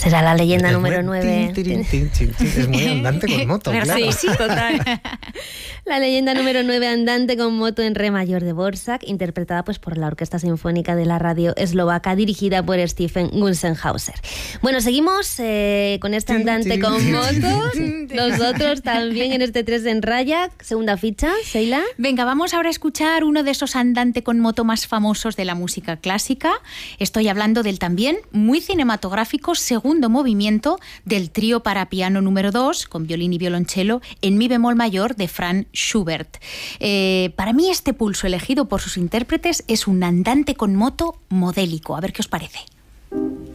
Será la leyenda número 9. Es muy andante con moto, claro. Sí, total. La leyenda número 9, andante con moto en re mayor de Dvořák, interpretada pues por la Orquesta Sinfónica de la Radio Eslovaca, dirigida por Stephen Gunzenhauser. Bueno, seguimos con este andante con motos. Nosotros también en este 3 en raya. Segunda ficha, Sheila. Venga, vamos ahora a escuchar uno de esos andante con moto más famosos de la música clásica. Estoy hablando del también muy cinematográfico segundo movimiento del trío para piano número 2, con violín y violonchelo, en mi bemol mayor de Franz Schubert. Para mí este pulso elegido por sus intérpretes es un andante con moto modélico. A ver qué os parece.